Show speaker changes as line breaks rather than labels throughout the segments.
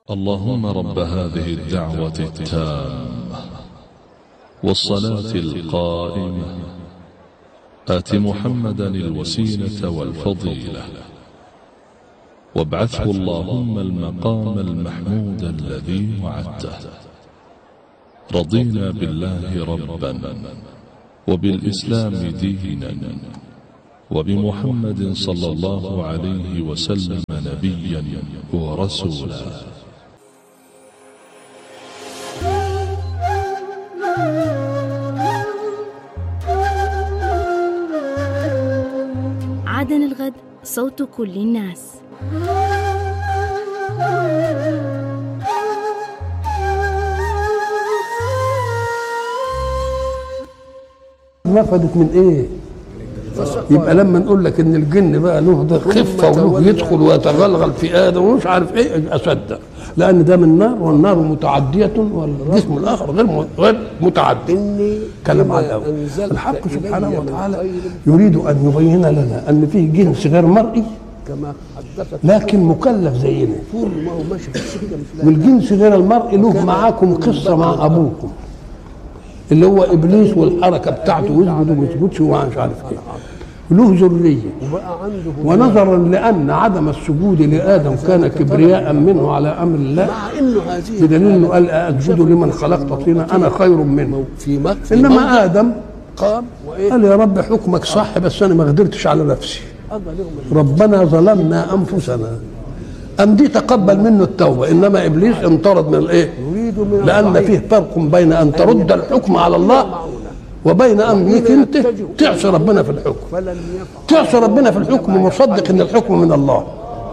اللهم رب هذه الدعوة التامة والصلاة القائمة آت محمدا الوسيلة والفضيلة وابعثه اللهم المقام المحمود الذي وعدته. رضينا بالله ربا وبالإسلام دينا وبمحمد صلى الله عليه وسلم نبيا ورسولا.
عدن الغد، صوت كل الناس.
نفدت من ايه؟ يبقى لما نقول لك ان الجن بقى له خفه وله يدخل ويتغلغل في ادم ومش عارف ايه، اصدق، لان ده من نار والنار متعديه والجسم الاخر غير متعدي. كلام على الاول. الحق سبحانه وتعالى يريد ان يبين لنا ان فيه جنس غير مرئي لكن مكلف زينا، والجنس غير المرئي له معاكم قصه مع ابوكم اللي هو ابليس والحركه بتاعته ويسجد وما يسجدش ومش عارف ايه، له ذريه. ونظرا لان عدم السجود لادم كان كبرياء منه على امر الله، بدليل انه قال اسجد لمن خلقت طينا انا خير منه. انما ادم قال يا رب حكمك صح بس انا ما قدرتش على نفسي، ربنا ظلمنا انفسنا، أم دي تقبل منه التوبة. إنما إبليس انطرد من الإيه؟ لأن فيه فرق بين أن ترد الحكم على الله وبين أنك أنت تعصي ربنا في الحكم. تعصي ربنا في الحكم مصدق إن الحكم من الله.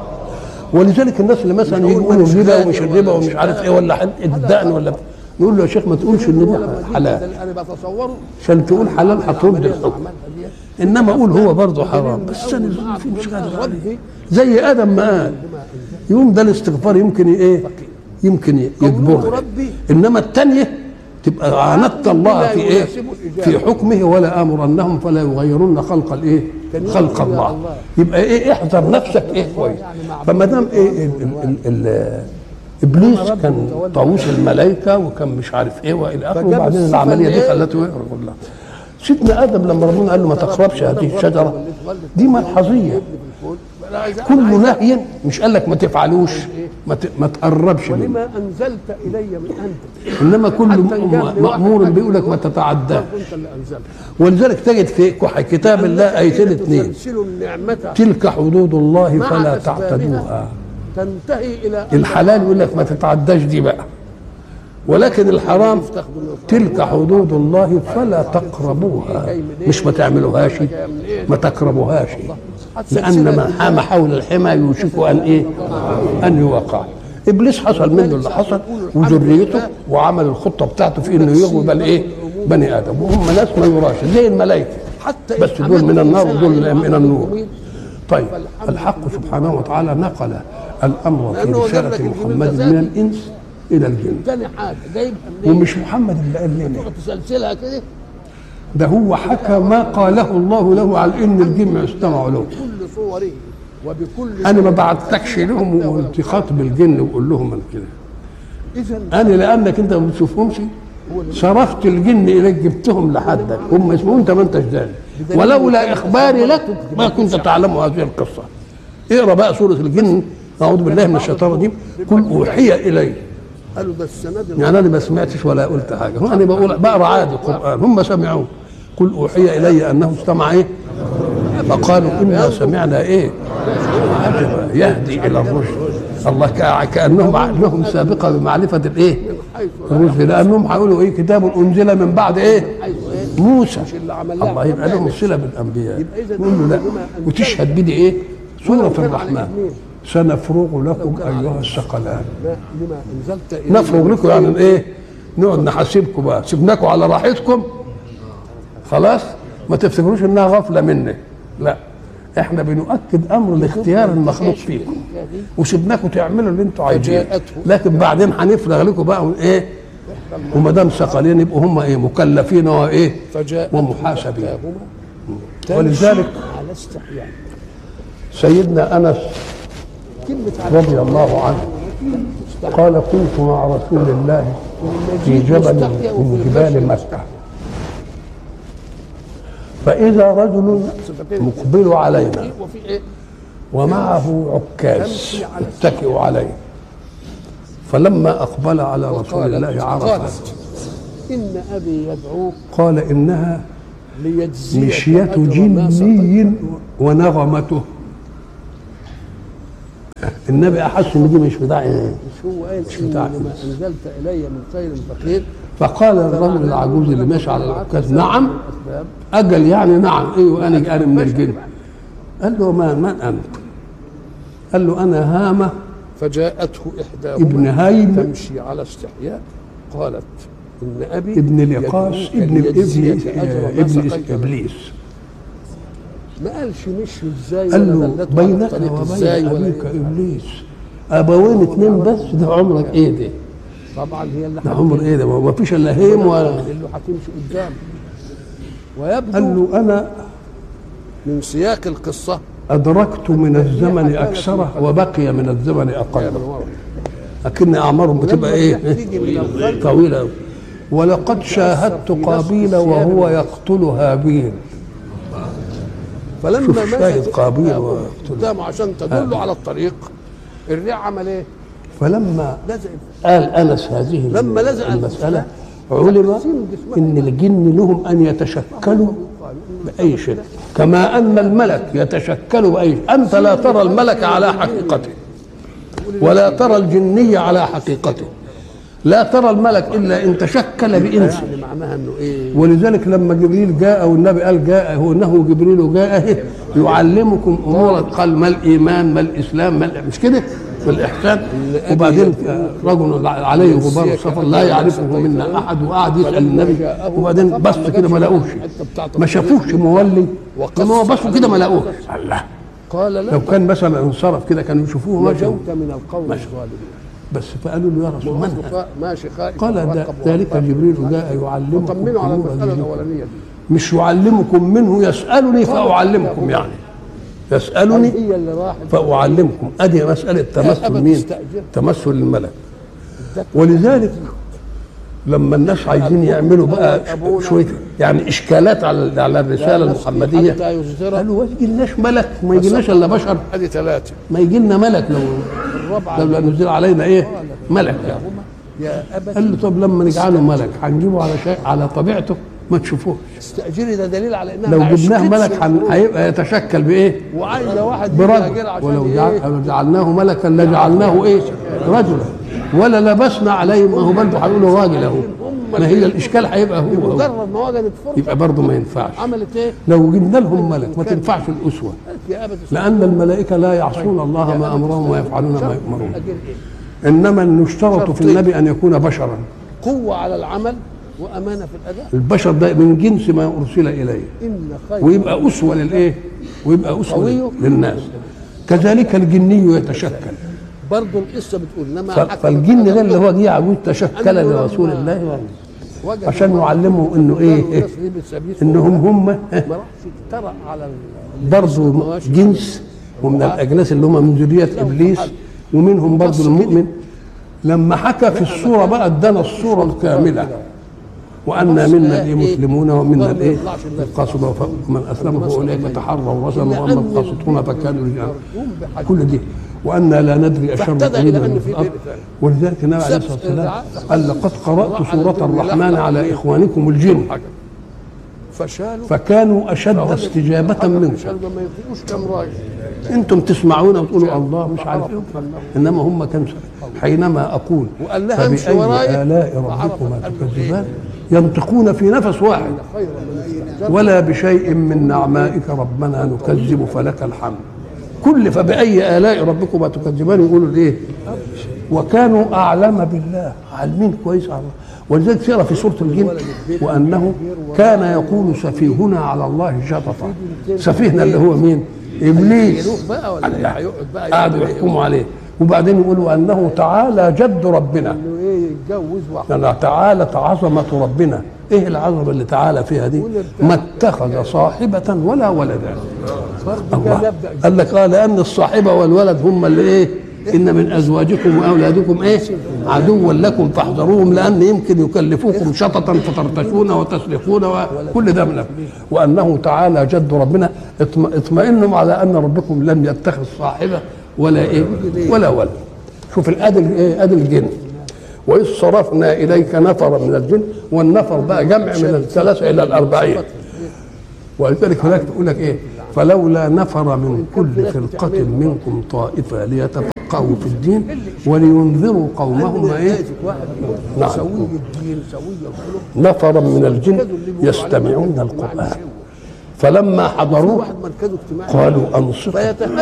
ولذلك الناس اللي مثلا يقولوا الربا ومش الربا ومش عارف إيه ولا الدقن ولا نقول له يا شيخ ما تقولش إن ده حلال، عشان تقول حلال هترد الحكم، إنما أقول هو برضه حرام بس أنا في مش قادر عليه. زي آدم ما قال يوم ده الاستغفار يمكن ايه؟ يمكن يجبره، انما الثانيه تبقى عاندت الله في ايه؟ في حكمه ولا امرنهم فلا يغيرن خلق الايه؟ خلق الله. يبقى ايه؟ احذر نفسك ايه كويس. فما دام ايه ابليس كان طاووس الملائكه وكان مش عارف ايه والى اخره، وبعدين العمليه دي خلته يقرا كلها. سيدنا ادم لما ربنا قال له ما تقربش هذه الشجره دي ملحظيه، كل نهي مش قال لك ما تفعلوش ما تقربش منه، لما انزلت الي من انت، انما كل مامور بيقول لك ما تتعداش. ولذلك تجد في كتاب الله ايتين اثنين، تلك حدود الله فلا تعتدوها. تنتهي الى الحلال يقول لك ما تتعداش دي بقى، ولكن الحرام تلك حدود الله فلا تقربوها، مش ما تعملوهاش ما تقربوهاش، لأن من حام حول الحمى يوشك أن إيه؟ أن يوقع. إبليس حصل منه اللي حصل وذريته، وعمل الخطة بتاعته في إنه يغوي بني آدم، وهم ناس ما يراش زي الملائكة، بس دول من النار ودول من النور. طيب الحق سبحانه وتعالى نقل الأمر في رسالة محمد من الإنس إلى الجن، ومش محمد اللي قال لنا تسلسلها كده، ده هو حكى ما قاله الله له على ان الجن يستمعوا له. انا ما بعتكش لهم وانت خاطب الجن وقول لهم من كده، انا لانك انت ما بتشوفهمش صرفت الجن اليك جبتهم لحدك، هم اسمهم انت ما انتش داري، ولولا اخباري لك ما كنت تعلم هذه القصه. اقرا بقى سوره الجن، اعوذ بالله من الشيطان الرجيم، قل اوحي الي. قالوا ده السنه دي يعني انا ما سمعتش ولا قلت حاجه، انا بقرا عادي القران، هم سمعوه. قل اوحي الي انه استمع ايه؟ فقالوا انا سمعنا ايه؟ عجبا يهدي الى الرشد. الله كانهم عقلهم سابقه بمعرفه الايه؟ الرشد، لانهم هيقولوا ايه؟ كتاب انزل من بعد ايه؟ موسى. الله يبقى لهم صله بالانبياء. يقول له لا، وتشهد بدي ايه؟ سوره الرحمن سنفرغ لكم ايها الثقلان. نفرغ لكم يعني ايه؟ نقعد نحاسبكم بقى، سيبناكم على راحتكم خلاص، ما تفتكروش انها غفله مني، لا احنا بنؤكد امر الاختيار المخلوق فيكم وسيبناكم تعملوا اللي انتم عايزينه، لكن بعدين هنفرغ لكم بقى ايه؟ وما دام ثقلين يبقوا هم ايه؟ مكلفين وايه؟ ومحاسبين. ولذلك سيدنا انس رضي الله عنه قال كنت مع رسول الله في جبل من جبال مكة، فإذا رجل مقبل علينا ومعه عكاز يتكئ عليه، فلما أقبل على رسول الله عرف
إن أبي يدعوك،
قال إنها مشية جني ونغمته. النبي أحس إن دي مش بتاعي،
مش هو قال إنما أنزلت إلي من خير فقير.
فقال الرجل العجوز اللي ماشي على العكاز نعم، أجل يعني نعم، أيوه أنا من الجن. قال له من أنت؟ قال له أنا هامة
فجاءته إحداهما
ابن هيم
تمشي على استحياء قالت إن أبي
ابن لقاس ابن إبليس.
ما قالش مشي ازاي،
قال له بينك وبين أبيك إبليس أبوين اتنين بس، ده عمرك إيه ده؟
طبعا هي اللي
ده عمر إيه ده؟ ما فيش إلا هيم ولا
اللي هتمشي قدام. ويبدو
قال له أنا
من سياق القصة
أدركت من الزمن أكثره وبقي من الزمن أقل، لكن أعمارهم بتبقى إيه؟ طويلة. ولقد شاهدت قابيل وهو يقتل هابيل.
فلما
شاهد قابيل
قدامه عشان تدل على الطريق، الريع عمل ايه؟
فلما قال أنس هذه
لما لزق
المسألة علم إن الجن لهم أن يتشكلوا بأي شيء، كما أن الملك يتشكل بأي شيء. أنت لا ترى الملك على حقيقته ولا ترى الجني على حقيقته، لا ترى الملك إلا إن تشكل بإنس.
يعني معناها إنه إيه؟
ولذلك لما جبريل جاء والنبي قال جاء هو إنه جبريل جاء يعلمكم أمورا، قال ما الإيمان ما الإسلام ما مش كده والإحسان. وبعدين رجل عليه غبار السفر لا يعرفه منا أحد، وقعد يسأل النبي، وبعدين بص كده ما لقوش، ما شافوش مولي، لما هو بصوا كده ما لقوش. الله،
قال
لو كان مثلا انصرف كده كانوا يشوفوه ما
نجوت من القوم الظالمين.
بس فقالوا له يا رسول الله
ماشي خائف.
قال ذلك جبريل جاء يعلمكم.
طمنوا على المسألة الأولانية دي،
مش يعلمكم منه، يسألني فأعلمكم، يعني يسألني فأعلمكم. أدي مسألة تمثل مين؟ تمثل الملك. ولذلك لما الناس عايزين يعملوا بقى شوية يعني إشكالات على الرسالة المحمدية، قالوا ما يجيلناش ملك، ما يجيلناش إلا بشر.
أدي ثلاثة،
ما يجيلنا ملك لو نزل علينا إيه ملك يعني. قال له طب لما نجعله ملك هنجيبه على شيء على طبيعته ما تشوفوه.
استأجري ده دليل على انها
لو جبناه ملك هيبقى يتشكل بايه؟
وعايزه واحد
برجل. ولو جعلناه ملكا لجعلناه ايه؟ رجلا. ولا لبسنا عليهم، ما هو برضه هيقولوا راجل اهو، ما هي الاشكال هيبقى هو
مجرد ما وجدت فرصه
يبقى برضه ما ينفعش.
عملت ايه؟
لو جبنا لهم ملك ما تنفعش الاسوه، لان الملائكه لا يعصون الله ما امرهم ويفعلون ما يؤمرون. انما نشترط في النبي ان يكون بشرا،
قوه على العمل وامانه في الاداء.
البشر ده من جنس ما ارسل اليه، ويبقى اسوه للايه؟ ويبقى اسوه للناس. كذلك الجني يتشكل
برضه القصه بتقول انما
فالجن ده اللي هو جه عجوز تشكل لرسول الله عشان يعلموا انه ايه؟ انهم هم برضه جنس، ومن الاجناس اللي هم من ذريه ابليس، ومنهم برضه المؤمن. لما حكى في الصوره بقى ادانا الصوره الكامله، وأن منا المسلمون ومنا الايه القاسطون ومن اسلم فاولئك تحروا رشدا، واما القاسطون فكانوا رجالا. كل دي وأن لا ندري أشر أريد من في الأرض. ولذلك النبي عليه الصلاة والسلام قال لقد قرأت سورة الرحمن على إخوانكم الجن فكانوا أشد استجابة منكم. أنتم تسمعون وتقولوا الله مش عارف إيه، إنما هم كانوا حينما أقول فبأي آلاء ربكما تكذبان ينطقون في نفس واحد ولا بشيء من نعمائك ربنا نكذب فلك الحمد. كل فبأي آلاء ربكما تكذبان يقولوا ايه؟ وكانوا أعلم بالله، عالمين كويس على الله. ولذلك سيرة في سورة الجن وأنه كان يقول سفيهنا على الله شططا. سفيهنا اللي هو مين؟ إبليس. قعدوا يحكموا عليه، وبعدين يقولوا أنه تعالى جد ربنا، يعني تعالى عظمة ربنا. ايه العظمه اللي تعالى فيها دي؟ ما اتخذ صاحبه ولا ولدا. الله قال لك لان الصاحبه والولد هم اللي ايه؟ ان من ازواجكم واولادكم ايه عدوا لكم فاحذروهم لان يمكن يكلفوكم شططا فترتشون وتسرقون وكل ده من وانه تعالى جد ربنا اطمئنوا على ان ربكم لم يتخذ صاحبه ولا ايه ولا ولد. شوف الادل ايه ادل الجن. واذ صرفنا اليك نفرا من الجن، والنفر بقى جمع من الثلاثه الى الاربعين. ولذلك هناك تقول لك ايه فلولا نفر من كل فرقه منكم طائفه ليتفقهوا في الدين ولينذروا قومهم ايه نعم نفرا من الجن يستمعون القران فلما حضروه قالوا انصتوا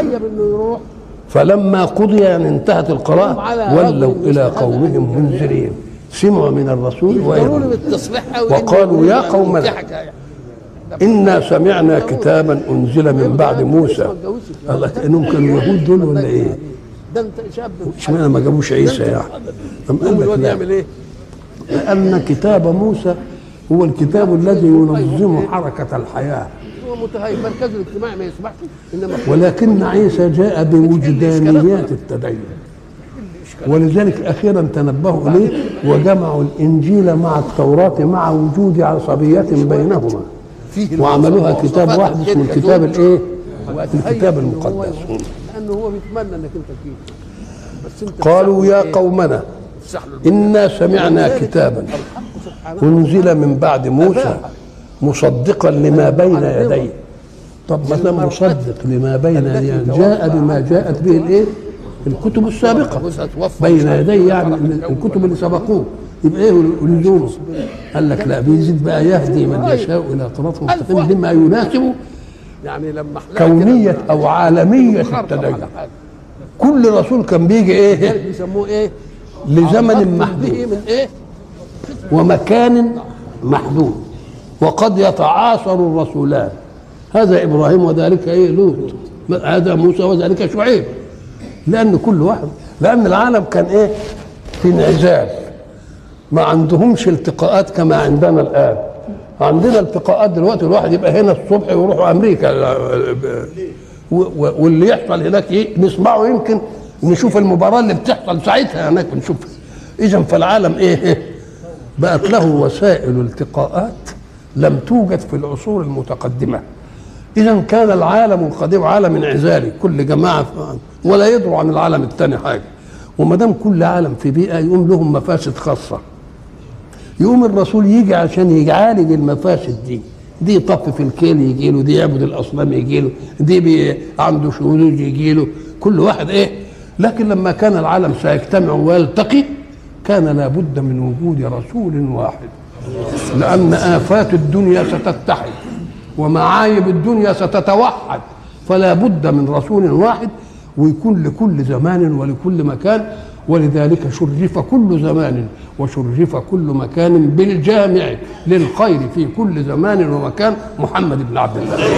فلما قضي يعني انتهت القراءة ولوا إلى قومهم منذرين. سمعوا من الرسول وقالوا يا قومنا إنا سمعنا كتابا أنزل من بعد موسى. الله كأنهم كانوا يهود دول ولا إيه؟ اشمعنى ما جابوش عيسى يعني؟ قال لك إيه؟ لأن كتاب موسى هو الكتاب الذي ينظم حركة الحياة.
مركز الاجتماعي ما يسمحش، انما
ولكن عيسى جاء بوجدانيات التدين، ولذلك اخيرا تنبهوا اليه وجمعوا الانجيل مع التوراه مع وجود عصبيه بينهما وعملوها كتاب واحد اسمه الكتاب الايه؟ الكتاب المقدس.
لانه هو بيتمنى انك انت فيه. بس انت
قالوا يا قومنا انا سمعنا كتابا انزل من بعد موسى مصدقا لما بين يديه. طب مثلا مصدق لما بين يديه جاء بما جاءت به الايه؟ الكتب السابقه بين يديه، يعني الكتب اللي سبقوه يبقى ايه لزومه؟ قال لك لا بيزيد بقى يهدي من يشاء الى صراط مستقيم بما يناسب
يعني لما
كونيه او عالميه التدين. كل رسول كان بيجي ايه؟
بيسموه ايه؟
لزمن محدود
من ايه؟
ومكان محدود، وقد يتعاصر الرسولان، هذا ابراهيم وذلك ايه لوط، هذا موسى وذلك شعيب، لان كل واحد لان العالم كان ايه في انعزال، ما عندهمش التقاءات كما عندنا الان. عندنا التقاءات دلوقتي الواحد يبقى هنا الصبح ويروح امريكا واللي يحصل هناك ايه نسمعه، يمكن نشوف المباراه اللي بتحصل ساعتها هناك بنشوفها. اذا فالعالم ايه بقت له وسائل التقاءات لم توجد في العصور المتقدمة. إذا كان العالم القديم عالم انعزالي، كل جماعة ولا يدروا عن العالم الثاني حاجة، وما دام كل عالم في بيئة يقوم لهم مفاسد خاصة، يقوم الرسول يجي عشان يعالج المفاسد دي يطفف الكيل يجي له، دي يعبد الأصنام يجي له، دي عنده شذوذ يجي له، كل واحد إيه. لكن لما كان العالم سيجتمع ويلتقي كان لابد من وجود رسول واحد، لأن آفات الدنيا ستتحد ومعايب الدنيا ستتوحد، فلا بد من رسول واحد ويكون لكل زمان ولكل مكان. ولذلك شرف كل زمان وشرف كل مكان بالجامع للخير في كل زمان ومكان محمد بن عبد الله.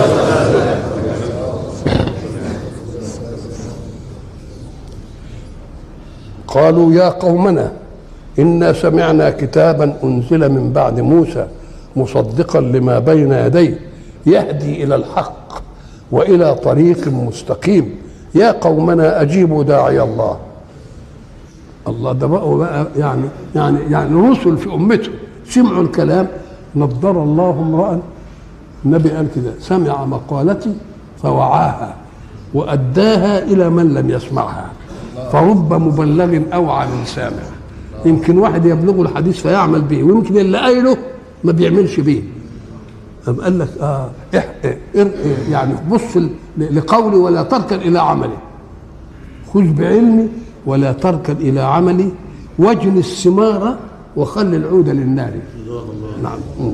قالوا يا قومنا إنا سمعنا كتابا أنزل من بعد موسى مصدقا لما بين يديه يهدي إلى الحق وإلى طريق مستقيم يا قومنا أجيبوا داعي الله. الله ده بقى يعني رسل في أمته سمعوا الكلام. نضر الله امرأ، النبي قال كده سمع مقالتي فوعاها وأداها إلى من لم يسمعها، فرب مبلغ أوعى من سامع. يمكن واحد يبلغه الحديث فيعمل به، ويمكن اللي قايله ما بيعملش به. قال لك يعني بص لقولي ولا تركن إلى عملي، خذ بعلمي ولا تركن إلى عملي، واجن الثمار وخلي العود للنار. نعم.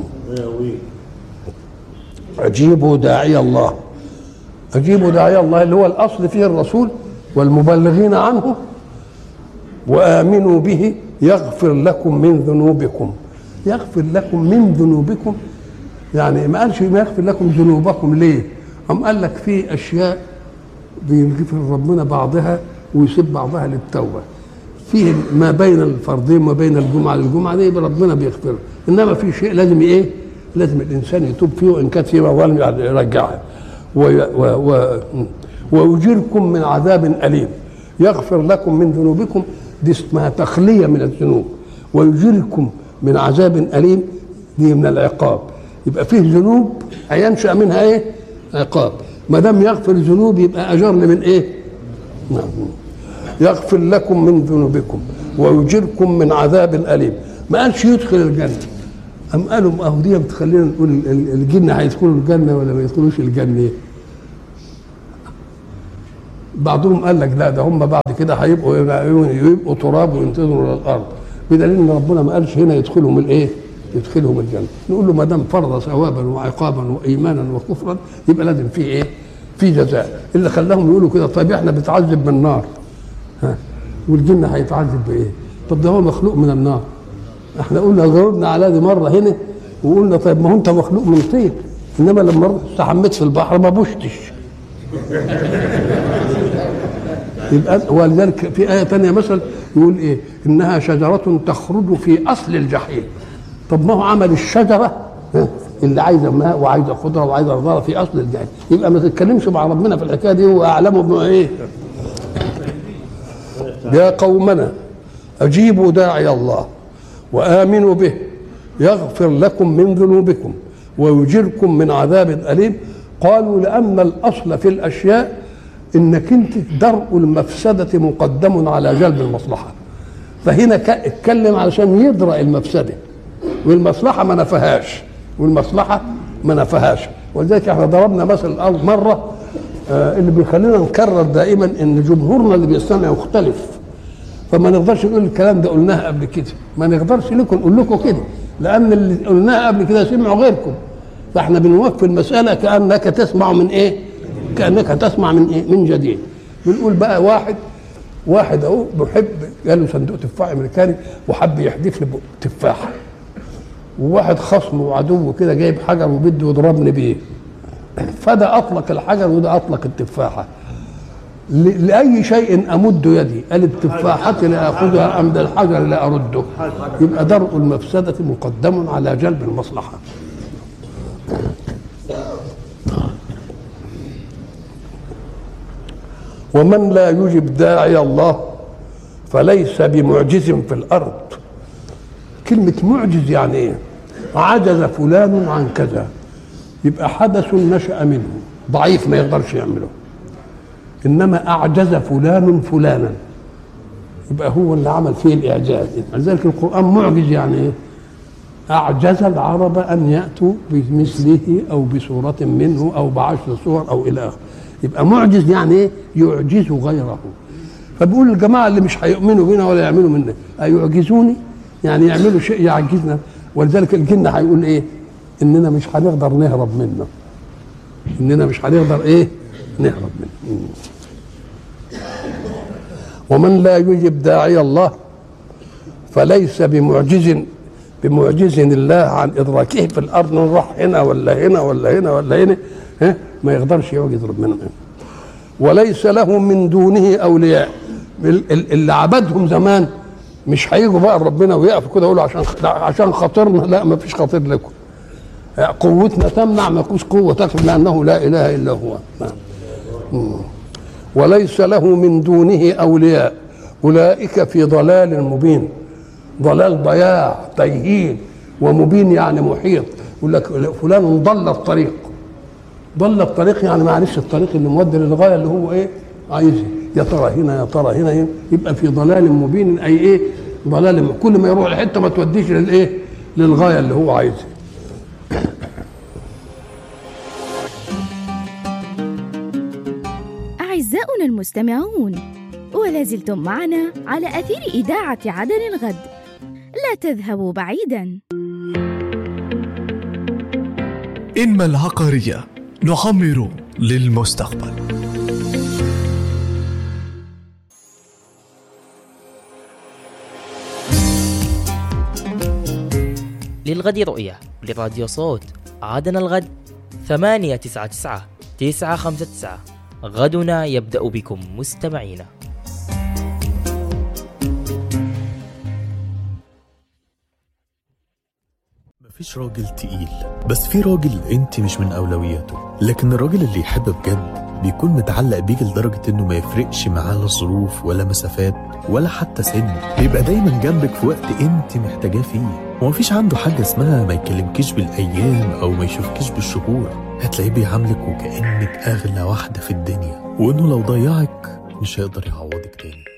أجيبوا داعي الله، أجيبوا داعي الله اللي هو الأصل فيه الرسول والمبلغين عنه، وآمنوا به يغفر لكم من ذنوبكم. يغفر لكم من ذنوبكم يعني ما قالش ما يغفر لكم ذنوبكم ليه؟ أم قال لك في أشياء بيغفر ربنا بعضها ويسيب بعضها للتوبة، فيه ما بين الفرضين ما بين الجمعة للجمعة دي ربنا بيغفره، إنما في شيء لازم إيه؟ لازم الإنسان يتوب فيه وإن كانت فيه مظالم يرجعها. ويجيركم من عذاب أليم. يغفر لكم من ذنوبكم، دي اسمها تخلية من الذنوب، ويجيركم من عذاب أليم، دي من العقاب. يبقى فيه ذنوب هينشأ منها ايه؟ عقاب. ما دام يغفر ذنوب يبقى أجرني من ايه؟ نعم. يغفر لكم من ذنوبكم ويجيركم من عذاب أليم. ما قالش يدخل الجنة. أم قالوا أهو دي بتخلينا نقول الجن هيدخلوا الجنة ولا ما يدخلوش الجنة. بعضهم قال لك لا، ده هم بعد كده هيبقوا تراب وينتظروا الى الارض، بدليل ان ربنا ما قالش هنا يدخلهم الايه؟ يدخلهم الجنه. نقول له ما دام فرض ثوابا وعقابا وايمانا وكفرا يبقى لازم فيه ايه؟ في جزاء. اللي خلاهم يقولوا كده طيب احنا بنتعذب بالنار، ها، والجن هيتعذب بايه؟ طب ده هو مخلوق من النار. احنا قلنا جاوبنا على دي مره هنا وقلنا طيب ما هو انت مخلوق من طين، انما لما رحت استحميت في البحر ما بوشتش. يبقى ولذلك في آية تانية مثلا يقول إيه؟ إنها شجرة تخرج في أصل الجحيم. طب ما هو عمل الشجرة اللي عايزة ماء وعايزة خضرة وعايزة رضارة في أصل الجحيم، يبقى ما تتكلمش مع ربنا في الحكاية دي، هو أعلمه بما إيه؟ يا قومنا أجيبوا داعي الله وآمنوا به يغفر لكم من ذنوبكم ويجركم من عذاب أليم. قالوا لأن الأصل في الأشياء إنك أنت درء المفسدة مقدم على جلب المصلحة، فهنا اتكلم علشان يدرأ المفسدة والمصلحة ما نفهاش. ولذلك احنا ضربنا مثل الأرض مرة اللي بيخلينا نكرر دائما إن جمهورنا اللي بيستمع مختلف، فما نقدرش نقول الكلام ده قلناه قبل كده، ما نقدرش لكم نقول لكم كده، لأن اللي قلناه قبل كده سمعوا غيركم، فاحنا بنوقف المسألة كأنك تسمع من ايه؟ كأنك تسمع من ايه؟ من جديد. بنقول بقى واحد اهو بيحب جاله صندوق تفاح امريكاني وحب يحدف لي تفاحة، وواحد خصمه وعدوه كده جايب حجر وبده يضربني بيه، فده اطلق الحجر وده اطلق التفاحة. لأي شيء أمد يدي؟ قال التفاحة لآخذها أم الحجر لا أرده؟ يبقى درء المفسدة مقدم على جلب المصلحة. ومن لا يجب داعي الله فليس بمعجز في الأرض. كلمة معجز يعني إيه؟ عجز فلان عن كذا، يبقى حدث نشأ منه ضعيف ما يقدرش يعمله. إنما أعجز فلان فلانا يبقى هو اللي عمل فيه الإعجاز. لذلك القرآن معجز يعني إيه؟ أعجز العرب أن يأتوا بمثله أو بصورة منه أو ب10 صور أو إلى آخره. يبقى معجز يعني إيه؟ يعجز غيره. فبيقول الجماعة اللي مش هيؤمنوا بنا ولا يعملوا منا أيعجزوني؟ يعني يعملوا شيء يعجزنا. ولذلك الجن هيقول إيه؟ إننا مش هنقدر نهرب منه، إننا مش هنقدر إيه؟ نهرب منه. ومن لا يجب داعي الله فليس بمعجز الله عن إدراكه في الأرض، نروح هنا ولا هنا ولا هنا ولا هنا، ما يقدرش يعجز ربنا. وليس له من دونه أولياء. اللي عبدهم زمان مش هيجوا بقى ربنا ويقفوا كده يقولوا عشان خاطرنا، لا ما فيش خاطر لكم، قوتنا تمنع، ما فيش قوة تكفي لأنه لا إله إلا هو. وليس له من دونه أولياء أولئك في ضلال مبين. ضلال ضياع تيهين، ومبين يعني محيط. يقول لك فلان ضل الطريق، ضل الطريق يعني ما عرفش الطريق اللي مودي للغاية اللي هو ايه عايزه، يا ترى هنا يا ترى هنا، يبقى في ضلال مبين. اي ايه؟ ضلال كل ما يروح لحته ما توديش للايه؟ للغاية اللي هو عايزها.
أعزائنا المستمعون، ولا زلتم معنا على أثير إذاعة عدن الغد، لا تذهبوا بعيدا.
إنما العقارية نعمر للمستقبل.
للغد رؤية لراديو صوت عدن الغد 899-959. غدنا يبدأ بكم مستمعينا.
مفيش راجل تقيل، بس في راجل انت مش من أولوياته، لكن الراجل اللي يحب بجد
بيكون متعلق بيك لدرجة انه ما يفرقش معاه لا ظروف ولا مسافات ولا حتى سن، بيبقى دايما جنبك في وقت انت محتاجاه فيه، ومفيش عنده حاجة اسمها ما يكلمكيش بالايام او ما يشوفكيش بالشهور. هتلاقيه بيعاملك وكأنك اغلى واحدة في الدنيا، وانه لو ضيعك مش هيقدر يعوضك تاني.